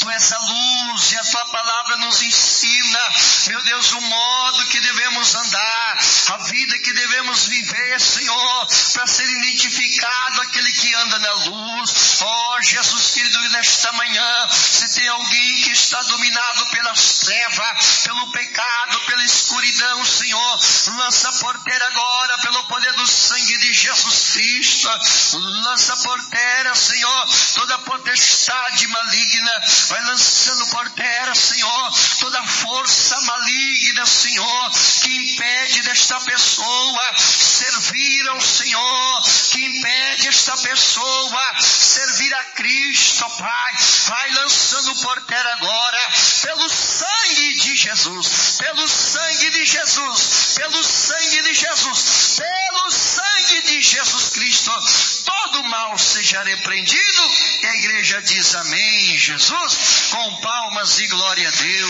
Tu és a luz e a Tua palavra nos ensina, meu Deus, o modo que devemos andar, a vida que devemos viver, Senhor, para ser identificado aquele que anda na luz. Ó Jesus querido, nesta manhã, se tem alguém que está dominado pelas trevas, pelo pecado, pela escuridão, Senhor, lança a porteira agora, pelo poder do sangue de Jesus Cristo. Lança a porteira, Senhor, toda potestade maligna, vai lançando porteira, Senhor, toda força maligna, Senhor, que impede desta pessoa servir ao Senhor, que impede esta pessoa servir a Cristo, Pai. Vai lançando porteira agora, pelo sangue de Jesus, pelo sangue de Jesus, pelo sangue de Jesus, pelo sangue de Jesus Cristo, todo mal seja repreendido. E a igreja diz amém, Jesus, com palmas e glória a Deus.